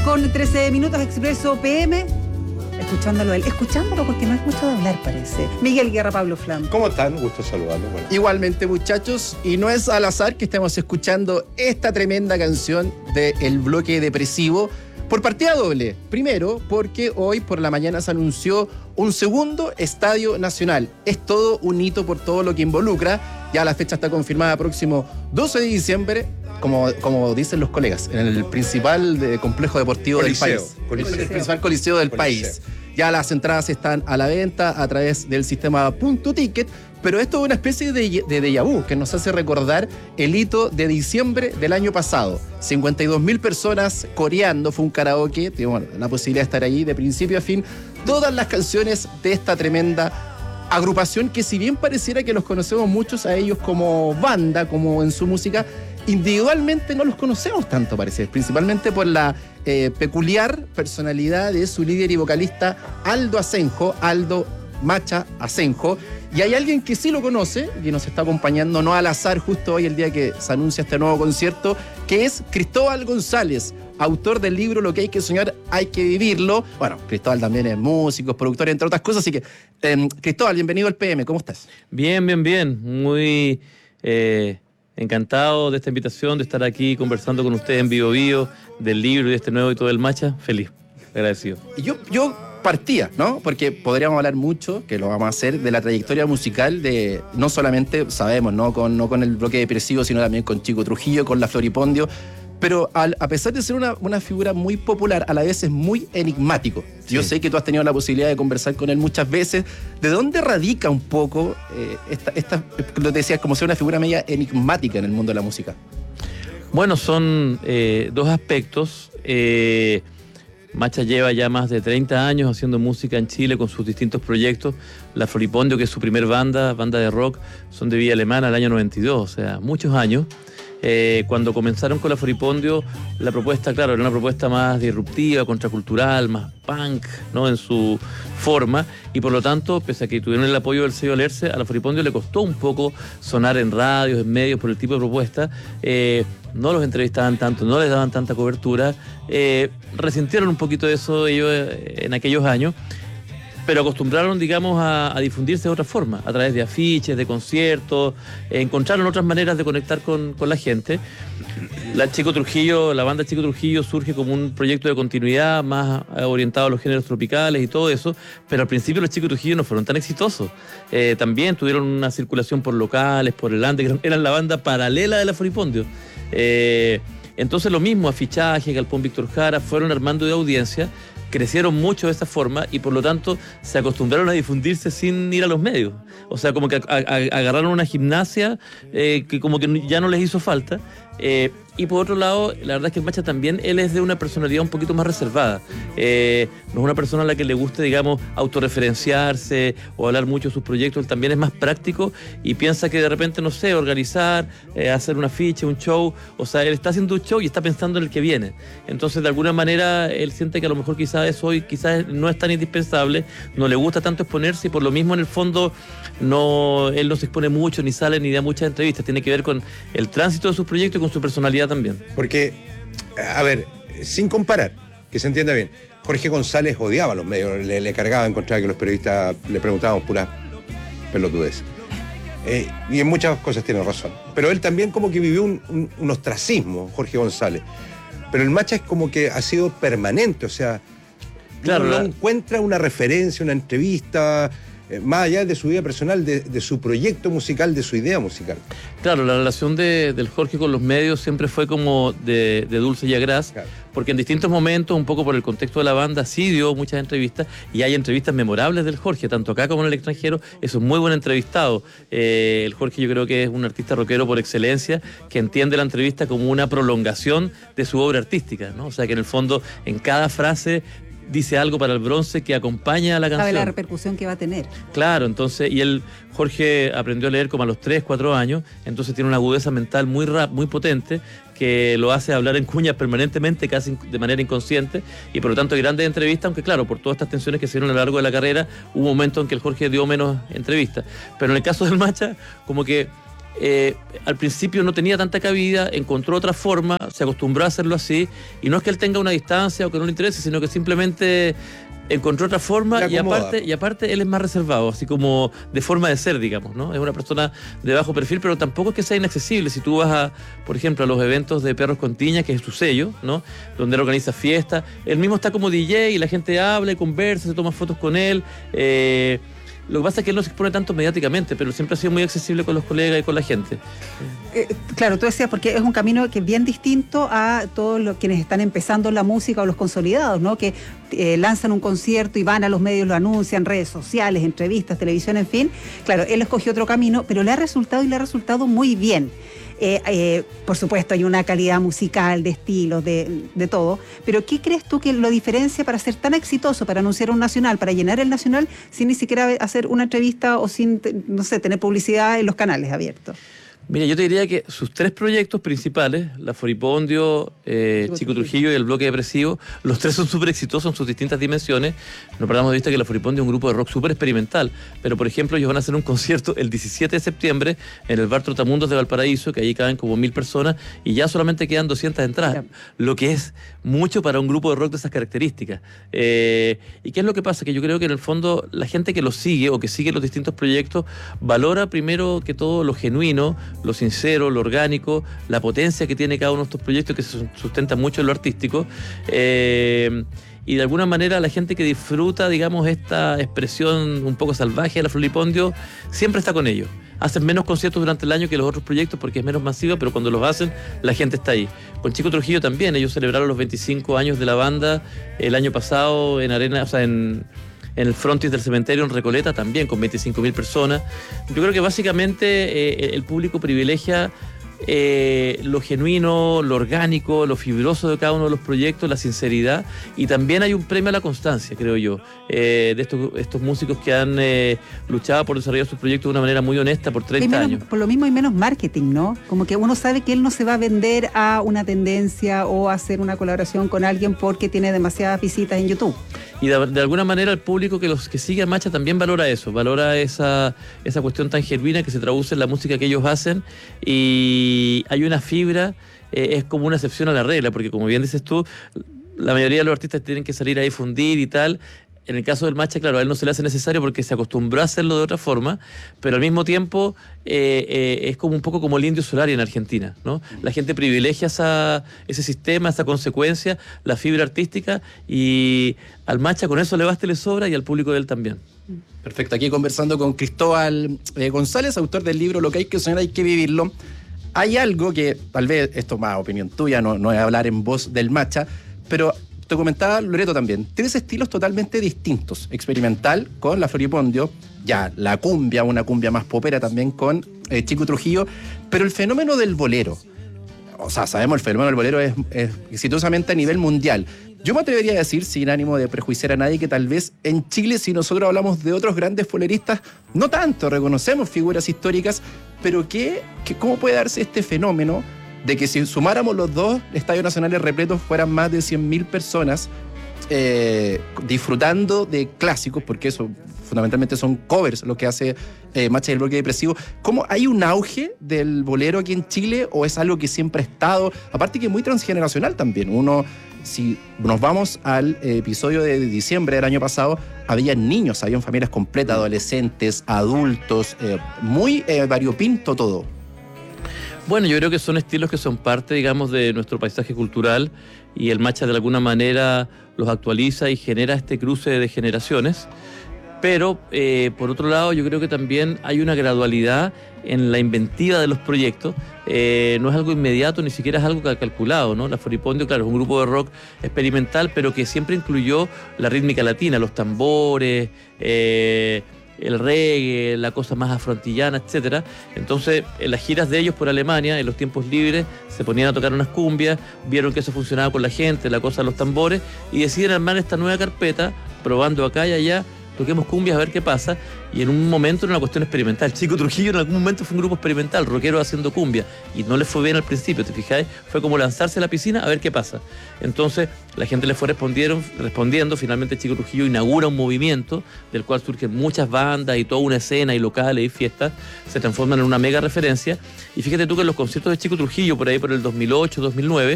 con 13 minutos, Expreso PM. Escuchándolo porque no es mucho de hablar, parece. Miguel Guerra, Pablo Flam. ¿Cómo están? Gusto saludarlos. Bueno. Igualmente, muchachos, y no es al azar que estemos escuchando esta tremenda canción del bloque depresivo por partida doble. Primero, porque hoy por la mañana se anunció un segundo estadio nacional. Es todo un hito por todo lo que involucra. Ya la fecha está confirmada próximo 12 de diciembre, como dicen los colegas, en el principal complejo deportivo Coliseo, del país. Coliseo. El principal coliseo del país. Ya las entradas están a la venta a través del sistema Punto Ticket, pero esto es una especie de déjà vu que nos hace recordar el hito de diciembre del año pasado. 52.000 personas coreando, fue un karaoke, tuvimos la posibilidad de estar allí de principio a fin, todas las canciones de esta tremenda agrupación que, si bien pareciera que los conocemos muchos a ellos como banda, como en su música, individualmente no los conocemos tanto, parece, principalmente por la peculiar personalidad de su líder y vocalista Aldo Macha Asenjo. Y hay alguien que sí lo conoce, que nos está acompañando no al azar justo hoy, el día que se anuncia este nuevo concierto, que es Cristóbal González, autor del libro Lo que hay que soñar, hay que vivirlo. Bueno, Cristóbal también es músico, productor, entre otras cosas, así que Cristóbal, bienvenido al PM, ¿cómo estás? Bien. Muy encantado de esta invitación, de estar aquí conversando con ustedes en Vivo Vivo, del libro y de este nuevo hito del Macha. Feliz, agradecido. Y yo partía, ¿no? Porque podríamos hablar mucho, que lo vamos a hacer, de la trayectoria musical de, no solamente, sabemos, no con el bloque depresivo, sino también con Chico Trujillo, con la Floripondio, pero a pesar de ser una figura muy popular, a la vez es muy enigmático. Sí. Yo sé que tú has tenido la posibilidad de conversar con él muchas veces. ¿De dónde radica un poco lo que decías, como ser una figura media enigmática en el mundo de la música? Bueno, son dos aspectos. Macha lleva ya más de 30 años haciendo música en Chile con sus distintos proyectos. La Floripondio, que es su primer banda de rock, son de Villa Alemana, el año 92, o sea, muchos años. Cuando comenzaron con la Floripondio, la propuesta, claro, era una propuesta más disruptiva, contracultural, más punk, ¿no?, en su forma, y por lo tanto, pese a que tuvieron el apoyo del sello Alerce, a la Floripondio le costó un poco sonar en radios, en medios, por el tipo de propuesta. No los entrevistaban tanto, no les daban tanta cobertura, resintieron un poquito de eso ellos en aquellos años, pero acostumbraron, digamos, a difundirse de otra forma, a través de afiches, de conciertos, encontraron otras maneras de conectar con la gente. La banda Chico Trujillo surge como un proyecto de continuidad más orientado a los géneros tropicales y todo eso, pero al principio los Chico Trujillo no fueron tan exitosos. También tuvieron una circulación por locales, por el underground, eran la banda paralela de la Floripondio. Entonces lo mismo, afichaje, Galpón Víctor Jara, fueron armando de audiencia, crecieron mucho de esa forma y por lo tanto se acostumbraron a difundirse sin ir a los medios. O sea, como que agarraron una gimnasia que como que ya no les hizo falta. Y por otro lado, la verdad es que el Macha también, él es de una personalidad un poquito más reservada. No es una persona a la que le guste, digamos, autorreferenciarse o hablar mucho de sus proyectos. Él también es más práctico y piensa que de repente, no sé, organizar, hacer una ficha, un show. O sea, él está haciendo un show y está pensando en el que viene. Entonces, de alguna manera, él siente que a lo mejor quizás eso hoy quizás no es tan indispensable, no le gusta tanto exponerse y por lo mismo, en el fondo, él no se expone mucho, ni sale, ni da muchas entrevistas. Tiene que ver con el tránsito de sus proyectos y con su personalidad también. Porque, a ver, sin comparar, que se entienda bien, Jorge González odiaba a los medios, le cargaba encontrar que los periodistas le preguntaban puras pelotudes. Y en muchas cosas tiene razón. Pero él también como que vivió un ostracismo, Jorge González. Pero el Macha es como que ha sido permanente, o sea, claro, no encuentra una referencia, una entrevista, más allá de su vida personal, de su proyecto musical, de su idea musical. Claro, la relación del Jorge con los medios siempre fue como de dulce y agraz, claro, porque en distintos momentos, un poco por el contexto de la banda, sí dio muchas entrevistas, y hay entrevistas memorables del Jorge, tanto acá como en el extranjero. Es un muy buen entrevistado. El Jorge, yo creo que es un artista rockero por excelencia, que entiende la entrevista como una prolongación de su obra artística, ¿no? O sea, que en el fondo, en cada frase dice algo para el bronce que acompaña a la canción. Sabe la repercusión que va a tener. Claro, entonces, y Jorge aprendió a leer como a los 3, 4 años, entonces tiene una agudeza mental muy potente, que lo hace hablar en cuñas permanentemente, casi de manera inconsciente, y por lo tanto hay grandes entrevistas, aunque claro, por todas estas tensiones que se dieron a lo largo de la carrera, hubo un momento en que el Jorge dio menos entrevistas. Pero en el caso del Macha, como que al principio no tenía tanta cabida, encontró otra forma, se acostumbró a hacerlo así, y no es que él tenga una distancia o que no le interese, sino que simplemente encontró otra forma y aparte él es más reservado, así como de forma de ser, digamos, ¿no? Es una persona de bajo perfil, pero tampoco es que sea inaccesible. Si tú vas por ejemplo, a los eventos de Perros con Tiña, que es su sello, ¿no? Donde él organiza fiestas, él mismo está como DJ y la gente habla y conversa, se toma fotos con él. Lo que pasa es que él no se expone tanto mediáticamente, pero siempre ha sido muy accesible con los colegas y con la gente. Claro, tú decías, porque es un camino que es bien distinto a todos los quienes están empezando la música o los consolidados, ¿no? Que lanzan un concierto y van a los medios, lo anuncian, redes sociales, entrevistas, televisión, en fin. Claro, él escogió otro camino, pero le ha resultado muy bien. Por supuesto, hay una calidad musical, de estilos, de todo, pero ¿qué crees tú que lo diferencia para ser tan exitoso, para anunciar un nacional, para llenar el nacional, sin ni siquiera hacer una entrevista o sin, no sé, tener publicidad en los canales abiertos? Mira, yo te diría que sus 3 proyectos principales, La Floripondio, Chico Trujillo y El Bloque Depresivo, los 3 son súper exitosos en sus distintas dimensiones. No perdamos de vista que La Floripondio es un grupo de rock súper experimental, pero por ejemplo ellos van a hacer un concierto el 17 de septiembre en el Bar Trotamundos de Valparaíso, que ahí caben como 1000 personas y ya solamente quedan 200 entradas, lo que es mucho para un grupo de rock de esas características. ¿Y qué es lo que pasa? Que yo creo que en el fondo la gente que los sigue o que sigue los distintos proyectos valora primero que todo lo genuino, lo sincero, lo orgánico, la potencia que tiene cada uno de estos proyectos que se sustentan mucho en lo artístico. Y de alguna manera la gente que disfruta, digamos, esta expresión un poco salvaje de La Floripondio, siempre está con ellos. Hacen menos conciertos durante el año que los otros proyectos porque es menos masiva, pero cuando los hacen, la gente está ahí. Con Chico Trujillo también, ellos celebraron los 25 años de la banda el año pasado en arena, o sea, en el frontis del cementerio en Recoleta también, con 25.000 personas. Yo creo que básicamente el público privilegia lo genuino, lo orgánico, lo fibroso de cada uno de los proyectos, la sinceridad, y también hay un premio a la constancia, creo yo, de estos músicos que han luchado por desarrollar sus proyectos de una manera muy honesta por 30 años. Por lo mismo hay menos marketing, ¿no? Como que uno sabe que él no se va a vender a una tendencia o a hacer una colaboración con alguien porque tiene demasiadas visitas en YouTube. Y de alguna manera el público que sigue a Macha también valora eso, valora esa cuestión tan genuina que se traduce en la música que ellos hacen, y hay una fibra, es como una excepción a la regla, porque como bien dices tú, la mayoría de los artistas tienen que salir a difundir y tal. En el caso del Macha, claro, a él no se le hace necesario porque se acostumbró a hacerlo de otra forma, pero al mismo tiempo es como un poco como el Indio Solari en Argentina, ¿no? La gente privilegia ese sistema, esa consecuencia, la fibra artística, y al Macha con eso le basta y le sobra, y al público de él también. Perfecto, aquí conversando con Cristóbal González, autor del libro Lo que hay que soñar hay que vivirlo. Hay algo que, tal vez, esto más opinión tuya, no es hablar en voz del Macha, pero te comentaba Loreto también, 3 estilos totalmente distintos. Experimental con La Floripondio, ya la cumbia, una cumbia más popera también con Chico Trujillo, pero el fenómeno del bolero, o sea, sabemos el fenómeno del bolero es exitosamente a nivel mundial. Yo me atrevería a decir, sin ánimo de prejuiciar a nadie, que tal vez en Chile, si nosotros hablamos de otros grandes boleristas, no tanto, reconocemos figuras históricas, pero ¿cómo puede darse este fenómeno de que si sumáramos los 2 estadios nacionales repletos fueran más de 100.000 personas disfrutando de clásicos, porque eso fundamentalmente son covers lo que hace Macha y el Bloque Depresivo? ¿Cómo hay un auge del bolero aquí en Chile o es algo que siempre ha estado? Aparte que es muy transgeneracional también. Si nos vamos al episodio de diciembre del año pasado, habían niños, habían familias completas, adolescentes, adultos, muy variopinto todo. Bueno, yo creo que son estilos que son parte, digamos, de nuestro paisaje cultural, y el Macha de alguna manera los actualiza y genera este cruce de generaciones. Pero, por otro lado, yo creo que también hay una gradualidad en la inventiva de los proyectos. No es algo inmediato, ni siquiera es algo calculado, ¿no? La Floripondio, claro, es un grupo de rock experimental, pero que siempre incluyó la rítmica latina, los tambores, el reggae, la cosa más afroantillana, etcétera. Entonces, en las giras de ellos por Alemania, en los tiempos libres, se ponían a tocar unas cumbias, vieron que eso funcionaba con la gente, la cosa de los tambores, y deciden armar esta nueva carpeta, probando acá y allá, toquemos cumbias a ver qué pasa, y en un momento era una cuestión experimental. Chico Trujillo en algún momento fue un grupo experimental, rockero haciendo cumbia, y no le fue bien al principio, ¿te fijáis? Fue como lanzarse a la piscina a ver qué pasa. Entonces la gente le fue respondiendo, finalmente Chico Trujillo inaugura un movimiento del cual surgen muchas bandas y toda una escena y locales y fiestas, se transforman en una mega referencia, y fíjate tú que en los conciertos de Chico Trujillo por ahí por el 2008, 2009,